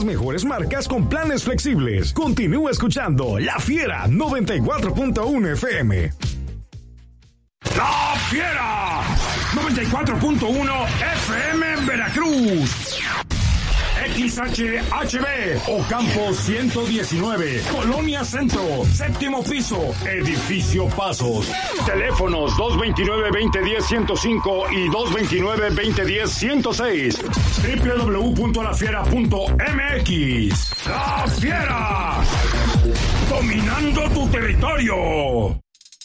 las mejores marcas con planes flexibles. Continúa escuchando La Fiera 94.1 FM. ¡La Fiera! 94.1 FM en Veracruz. XHHB, Ocampo 119, Colonia Centro, séptimo piso, Edificio Pasos. Teléfonos 229-2010-105 y 229-2010-106. www.lafiera.mx. ¡La Fiera! Dominando tu territorio.